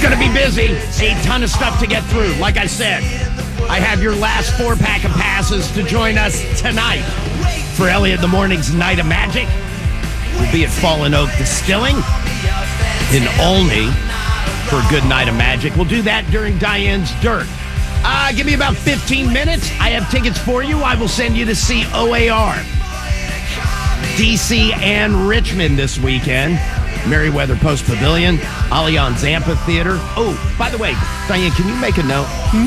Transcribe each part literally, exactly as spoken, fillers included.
going to be busy. A ton of stuff to get through. Like I said, I have your last four pack of passes to join us tonight for Elliot in the Morning's Night of Magic. We'll be at Fallen Oak Distilling in Olney for a good night of magic. We'll do that during Diane's Dirt. Uh, give me about fifteen minutes. I have tickets for you. I will send you to see O A R. D C and Richmond this weekend. Merriweather Post Pavilion, Allianz Amphitheater. Oh, by the way, Diane, can you make a note? Hmm?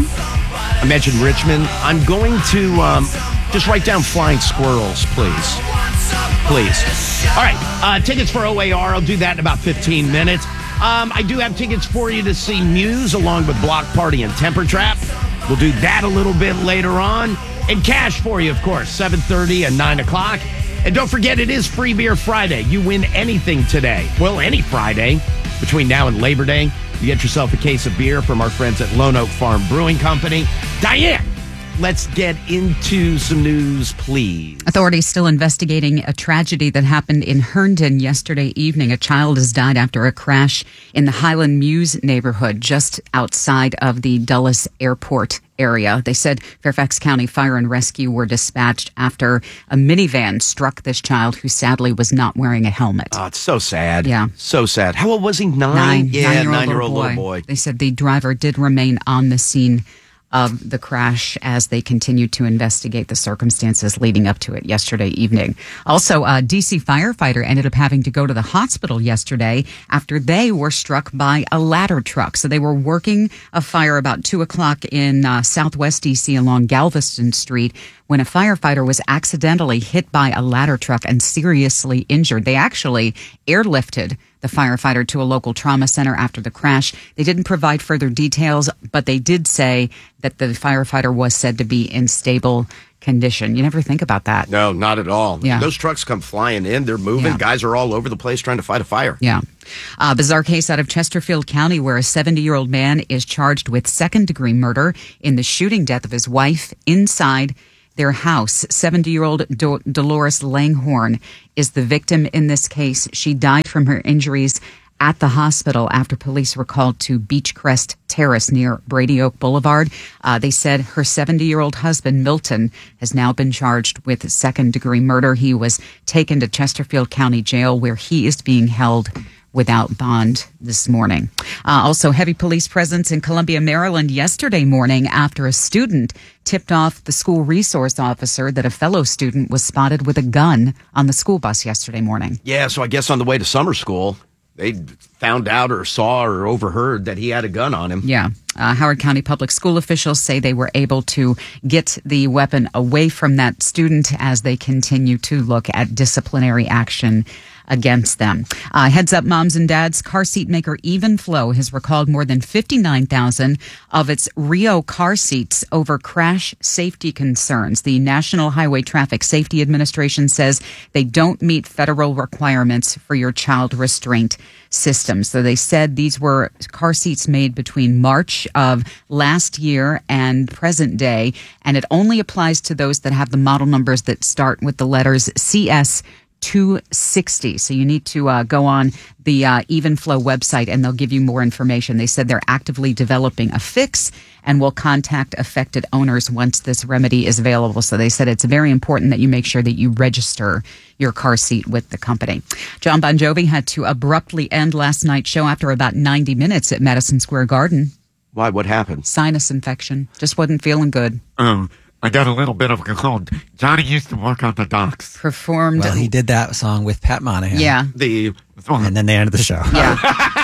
I mentioned Richmond. I'm going to um, just write down Flying Squirrels, please. Please. All right, uh, tickets for O A R. I'll do that in about fifteen minutes. Um, I do have tickets for you to see Muse along with Block Party and Temper Trap. We'll do that a little bit later on. And cash for you, of course, seven thirty and nine o'clock. And don't forget, it is Free Beer Friday. You win anything today. Well, any Friday between now and Labor Day. You get yourself a case of beer from our friends at Lone Oak Farm Brewing Company. Diane, let's get into some news, please. Authorities still investigating a tragedy that happened in Herndon yesterday evening. A child has died after a crash in the Highland Mews neighborhood just outside of the Dulles Airport area. They said Fairfax County Fire and Rescue were dispatched after a minivan struck this child who sadly was not wearing a helmet. Oh, it's so sad. Yeah. So sad. How old was he? Nine? Nine. Yeah, nine-year-old, nine-year-old little, little boy. boy. They said the driver did remain on the scene of the crash as they continued to investigate the circumstances leading up to it yesterday evening. Also, a D C firefighter ended up having to go to the hospital yesterday after they were struck by a ladder truck. So they were working a fire about two o'clock in uh, southwest D C along Galveston Street when a firefighter was accidentally hit by a ladder truck and seriously injured. They actually airlifted the firefighter to a local trauma center after the crash. They didn't provide further details, but they did say that the firefighter was said to be in stable condition. You never think about that. No, not at all. Yeah. Those trucks come flying in. They're moving. Yeah. Guys are all over the place trying to fight a fire. Yeah. A bizarre case out of Chesterfield County where a seventy-year-old man is charged with second-degree murder in the shooting death of his wife inside their house. seventy-year-old Do- Dolores Langhorne is the victim in this case. She died from her injuries at the hospital after police were called to Beechcrest Terrace near Brady Oak Boulevard. Uh, they said her seventy-year-old husband, Milton, has now been charged with second-degree murder. He was taken to Chesterfield County Jail where he is being held without bond this morning. Uh, also, heavy police presence in Columbia, Maryland yesterday morning after a student tipped off the school resource officer that a fellow student was spotted with a gun on the school bus yesterday morning. Yeah, so I guess on the way to summer school, they found out or saw or overheard that he had a gun on him. Yeah. Uh, Howard County public school officials say they were able to get the weapon away from that student as they continue to look at disciplinary action against them. Uh, heads up, moms and dads, car seat maker Evenflo has recalled more than fifty-nine thousand of its Rio car seats over crash safety concerns. The National Highway Traffic Safety Administration says they don't meet federal requirements for your child restraint system. So they said these were car seats made between March of last year and present day, and it only applies to those that have the model numbers that start with the letters C S two sixty. So you need to uh, go on the uh, Evenflo website and they'll give you more information. They said they're actively developing a fix and will contact affected owners once this remedy is available. So they said it's very important that you make sure that you register your car seat with the company. John Bon Jovi had to abruptly end last night's show after about ninety minutes at Madison Square Garden. Why? What happened? Sinus infection. Just wasn't feeling good. Um, I got a little bit of a cold. Johnny used to work on the docks. Performed. Well, he did that song with Pat Monahan. Yeah. The And then they ended the show. Yeah.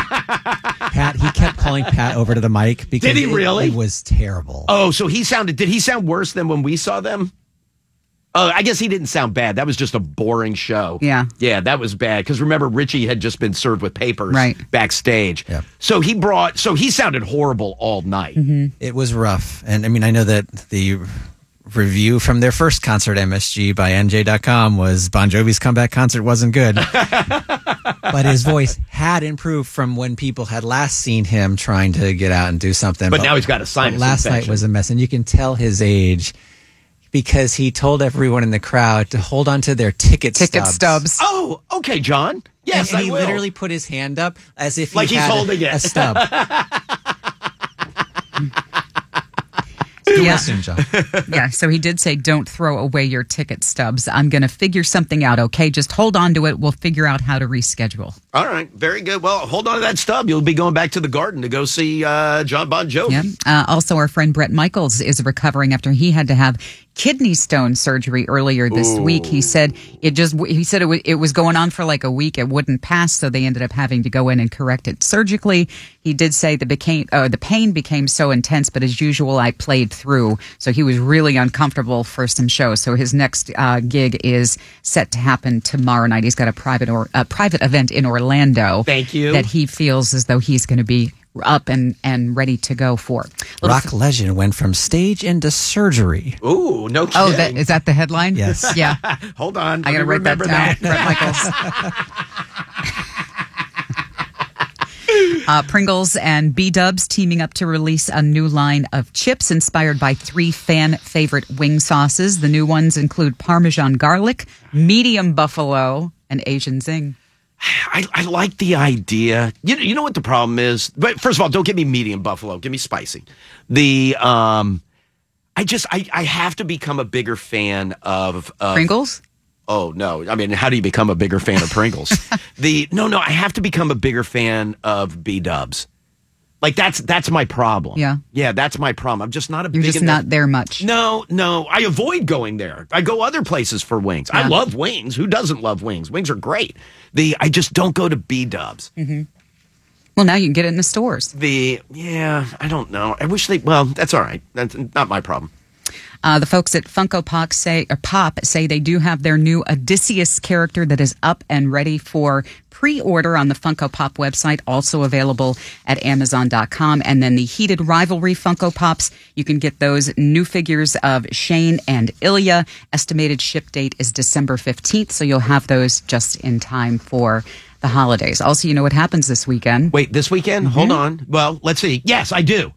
Pat, he kept calling Pat over to the mic because Did he it- really? It, was terrible. Oh, so he sounded, did he sound worse than when we saw them? Oh, I guess he didn't sound bad. That was just a boring show. Yeah. Yeah, that was bad. Because remember, Richie had just been served with papers Right. backstage. Yep. So he brought, so he sounded horrible all night. Mm-hmm. It was rough. And I mean, I know that the review from their first concert, M S G by N J dot com, was Bon Jovi's comeback concert wasn't good. But his voice had improved from when people had last seen him trying to get out and do something. But now he's got a sinus but last infection. night was a mess. And you can tell his age because he told everyone in the crowd to hold on to their ticket, Ticket stubs. stubs. Oh, okay, John. Yes, and, and I he will. literally put his hand up as if he Like he's had holding a, it. a stub. Get Yeah. well soon, John. Yeah, so he did say, don't throw away your ticket stubs. I'm going to figure something out, okay? Just hold on to it. We'll figure out how to reschedule. All right, very good. Well, hold on to that stub. You'll be going back to the Garden to go see uh, John Bon Jovi. Yeah. Uh, also, our friend Brett Michaels is recovering after he had to have kidney stone surgery earlier this Ooh. week. He said it just. He said it, w- it was going on for like a week. It wouldn't pass, so they ended up having to go in and correct it surgically. He did say the became uh, the pain became so intense, but as usual, I played through. So he was really uncomfortable for some shows. So his next uh, gig is set to happen tomorrow night. He's got a private or a private event in Orlando. Thank you. That he feels as though he's going to be up and, and ready to go for. Little Rock legend went from stage into surgery. Ooh, no kidding. Oh, that, is that the headline? Yes. Yeah. Hold on. I got to Let me write that remember down. Brett Michaels. uh, Pringles and B-Dubs teaming up to release a new line of chips inspired by three fan favorite wing sauces. The new ones include Parmesan garlic, medium buffalo, and Asian zing. I, I like the idea. You know, you know what the problem is? But first of all, don't give me medium buffalo. Give me spicy. The um, I just I, I have to become a bigger fan of, of Pringles? Oh no! I mean, how do you become a bigger fan of Pringles? the no no, I have to become a bigger fan of B-Dubs. Like that's that's my problem. Yeah. yeah, that's my problem. I'm just not a. You're big just enough- not there much. No, no. I avoid going there. I go other places for wings. I Yeah. love wings. Who doesn't love wings? Wings are great. The I just don't go to B-Dubs. Mm-hmm. Well, now you can get it in the stores. The yeah, I don't know. I wish they. Well, that's all right. That's not my problem. Uh, the folks at Funko Pop say, or Pop say they do have their new Odysseus character that is up and ready for pre-order on the Funko Pop website, also available at Amazon dot com. And then the Heated Rivalry Funko Pops, you can get those new figures of Shane and Ilya. Estimated ship date is December fifteenth, so you'll have those just in time for the holidays. Also, you know what happens this weekend? Wait, this weekend? Mm-hmm. Hold on. Well, let's see. Yes, I do.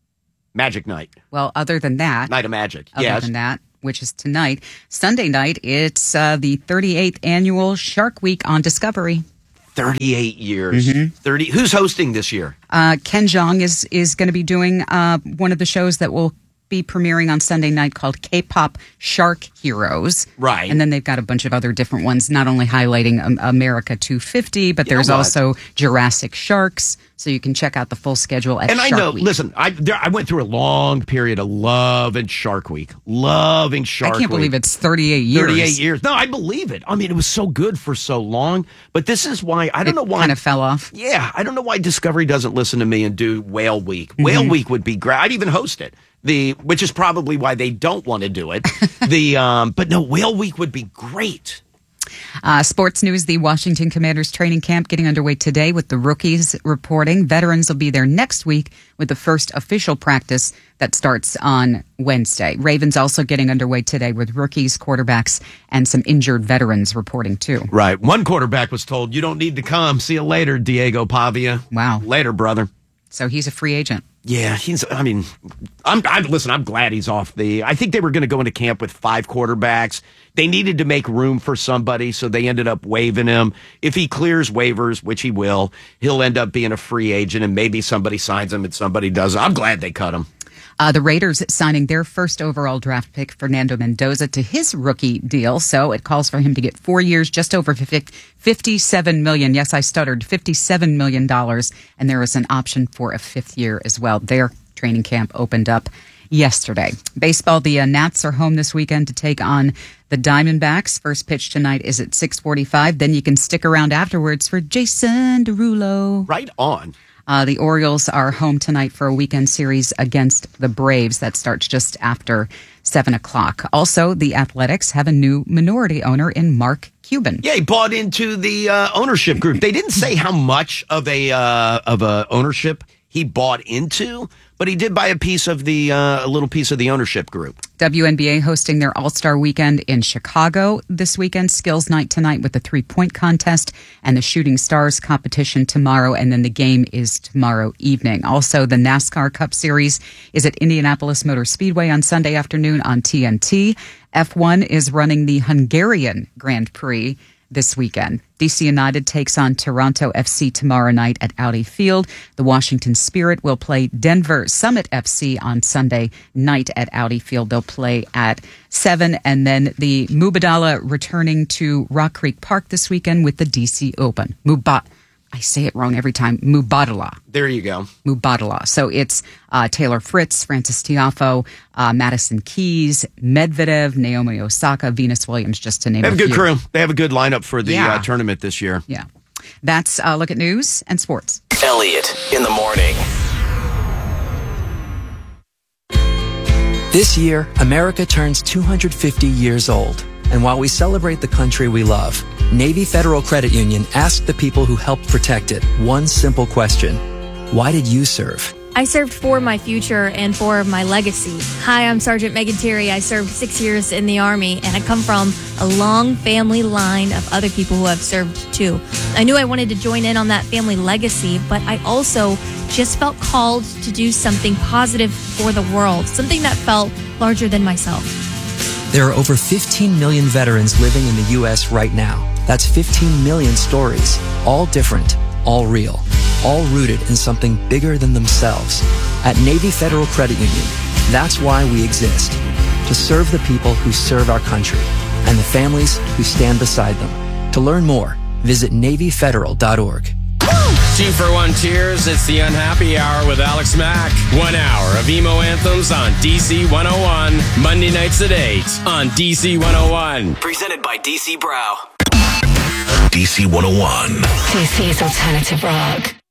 Magic Night. Well, other than that, Night of Magic. other yes. than that, which is tonight, Sunday night, it's uh, the thirty-eighth annual Shark Week on Discovery. thirty-eight years. Mm-hmm. thirty. Who's hosting this year? Uh, Ken Jeong is is going to be doing uh, one of the shows that will be premiering on Sunday night called K-Pop Shark Heroes. Right. And then they've got a bunch of other different ones, not only highlighting um, America two fifty, but You know there's what? also Jurassic Sharks. So you can check out the full schedule at And I Shark know, Week. listen, I there, I went through a long period of loving Shark Week. Loving Shark I Week. can't believe it's thirty-eight years. thirty-eight years. No, I believe it. I mean, it was so good for so long. But this is why, I don't It know why. kind of fell off. Yeah, I don't know why Discovery doesn't listen to me and do Whale Week. Mm-hmm. Whale Week would be great. I'd even host it. The which is probably why they don't want to do it. the um, but no, Whale Week would be great. Uh, sports news, the Washington Commanders training camp getting underway today with the rookies reporting. Veterans will be there next week with the first official practice that starts on Wednesday. Ravens also getting underway today with rookies, quarterbacks, and some injured veterans reporting too. Right. One quarterback was told, "You don't need to come. See you later, Diego Pavia." Wow. Later, brother. So he's a free agent. Yeah, he's. I mean, I'm. I'm listen. I'm glad he's off the. I think they were going to go into camp with five quarterbacks. They needed to make room for somebody, so they ended up waiving him. If he clears waivers, which he will, he'll end up being a free agent, and maybe somebody signs him and somebody doesn't. I'm glad they cut him. Uh, the Raiders signing their first overall draft pick, Fernando Mendoza, to his rookie deal. So it calls for him to get four years, just over fifty-seven million dollars. Yes, I stuttered, fifty-seven million dollars. And there is an option for a fifth year as well. Their training camp opened up yesterday. Baseball, the uh, Nats are home this weekend to take on the Diamondbacks. First pitch tonight is at six forty-five. Then you can stick around afterwards for Jason Derulo. Right on. Uh, the Orioles are home tonight for a weekend series against the Braves. That starts just after seven o'clock. Also, the Athletics have a new minority owner in Mark Cuban. Yeah, he bought into the uh, ownership group. They didn't say how much of a uh, of a ownership he bought into, but he did buy a piece of the uh, a little piece of the ownership group. W N B A hosting their All-Star Weekend in Chicago this weekend. Skills night tonight with the three-point contest and the Shooting Stars competition tomorrow, and then the game is tomorrow evening. Also, the NASCAR Cup Series is at Indianapolis Motor Speedway on Sunday afternoon on T N T. F one is running the Hungarian Grand Prix this weekend. D C United takes on Toronto F C tomorrow night at Audi Field. The Washington Spirit will play Denver Summit F C on Sunday night at Audi Field. They'll play at seven. And then the Mubadala returning to Rock Creek Park this weekend with the D C Open. Mubat. I say it wrong every time. Mubadala. There you go. Mubadala. So it's uh, Taylor Fritz, Francis Tiafoe, uh, Madison Keys, Medvedev, Naomi Osaka, Venus Williams, just to name They a have few. a good crew. They have a good lineup for the Yeah. uh, tournament this year. Yeah. That's uh, Look at News and Sports. Elliot in the morning. This year, America turns two hundred fifty years old. And while we celebrate the country we love, Navy Federal Credit Union asked the people who helped protect it one simple question. Why did you serve? I served for my future and for my legacy. Hi, I'm Sergeant Megan Terry. I served six years in the Army, and I come from a long family line of other people who have served too. I knew I wanted to join in on that family legacy, but I also just felt called to do something positive for the world, something that felt larger than myself. There are over fifteen million veterans living in the U S right now. That's fifteen million stories, all different, all real, all rooted in something bigger than themselves. At Navy Federal Credit Union, that's why we exist, to serve the people who serve our country and the families who stand beside them. To learn more, visit Navy Federal dot org. Two for one tears. It's the Unhappy Hour with Alex Mack. One hour of emo anthems on D C one oh one. Monday nights at eight on D C one oh one. Presented by D C Brow. D C one oh one. D C's Alternative Rock.